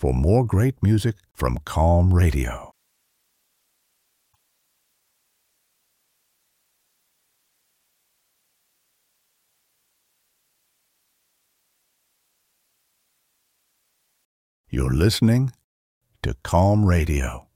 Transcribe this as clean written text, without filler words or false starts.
for more great music from Calm Radio. You're listening to Calm Radio.